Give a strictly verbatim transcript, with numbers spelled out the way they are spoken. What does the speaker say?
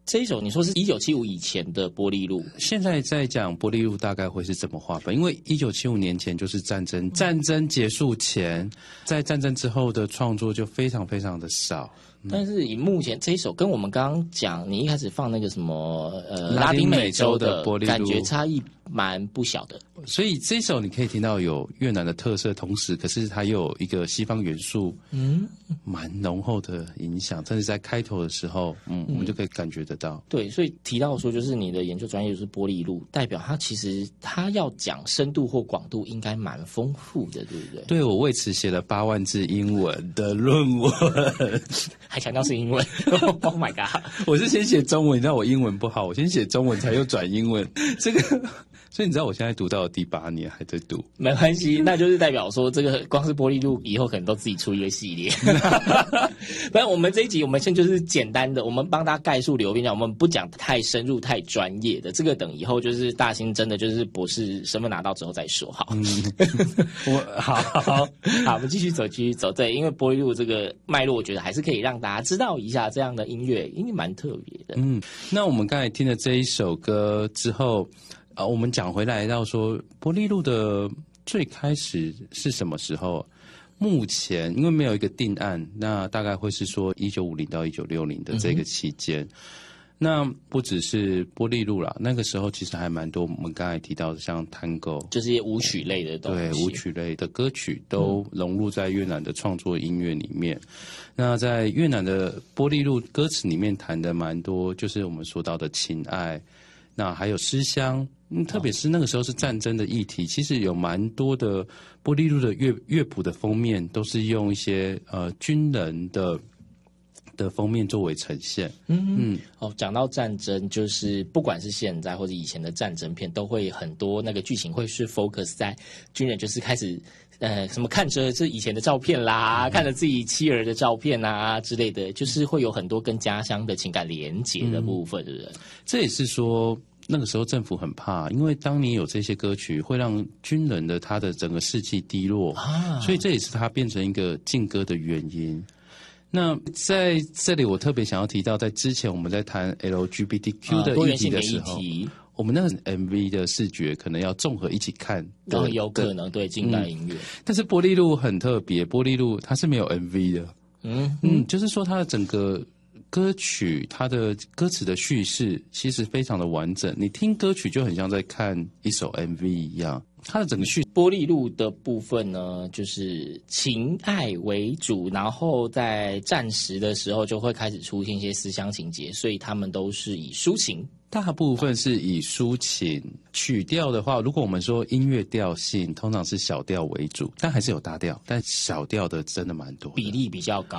这一首你说是一九七五以前的波丽露， 现在在讲波丽露大概会是怎么划分？因为一九七五年前就是战争，战争结束前，在战争之后的创作就非常非常的少。 但是以目前这一首跟我们刚刚讲，你一开始放那个什么呃拉丁拉丁美美洲的洲的波丽露感觉差异蛮不小的。 所以这首你可以听到有越南的特色，同时可是它又有一个西方元素，嗯，蛮浓厚的影响。甚至在开头的时候，嗯，我们就可以感觉得到。 对，所以提到说，就是你的研究专业就是波丽露，代表它其实它要讲深度或广度应该蛮丰富的，对不对？ 对，我为此写了八万字英文的论文， 还强调是英文。Oh my god！ 我是先写中文，你知道我英文不好，我先写中文才又转英文，这个，所以你知道我现在读到第八年还在读， 没关系，那就是代表说这个光是波丽露以后可能都自己出一个系列。反正我们这一集我们先就是简单的，我们帮大家概述流变讲，我们不讲太深入太专业的，这个等以后就是大兴真的就是博士身份拿到之后再说。好，嗯、 我好好好，我们继续走，继续走。对，因为波丽露这个脉络，我觉得还是可以让大家知道一下这样的音乐，因为蛮特别的。 嗯，那我们刚才听了这一首歌之后，啊，我们讲回来到说波丽露的最开始是什么时候？目前因为没有一个定案，那大概会是说一九五零到一九六零的这个期间。嗯，那不只是波丽露啦，那个时候其实还蛮多我们刚才提到的，像探戈， 就是一些舞曲类的东西， 对，舞曲类的歌曲都融入在越南的创作音乐里面。嗯，那在越南的波丽露歌词里面谈的蛮多，就是我们说到的情爱，那还有思乡。嗯，特别是那个时候是战争的议题，其实有蛮多的波丽露的乐乐谱的封面都是用一些呃军人的的封面作为呈现。 嗯嗯，哦，讲到战争，就是不管是现在或者以前的战争片，都会很多那个剧情会是 focus 在军人，就是开始呃什么看着这以前的照片啦，嗯，看着自己妻儿的照片啊之类的，就是会有很多跟家乡的情感连结的部分，对不对？ 这也是说。那个时候政府很怕，因为当你有这些歌曲，会让军人的他的整个士气低落，啊，所以这也是他变成一个禁歌的原因。那在这里，我特别想要提到，在之前我们在谈 L G B T Q 的议题的时候，啊，我们那个 M V 的视觉可能要综合一起看， 然后有可能对近代音乐，嗯。 但是波丽露很特别，波丽露它是没有 M V 的，嗯嗯，就是说它的整个。歌曲它的歌词的叙事其实非常的完整，你听歌曲就很像在看一首 M V 一样。它的整个叙波丽露的部分呢，就是情爱为主，然后在战时的时候就会开始出现一些思乡情节，所以他们都是以抒情。 大部分是以抒情，曲调的话，如果我们说音乐调性，通常是小调为主，但还是有大调，但小调的真的蛮多的， 比例比较高。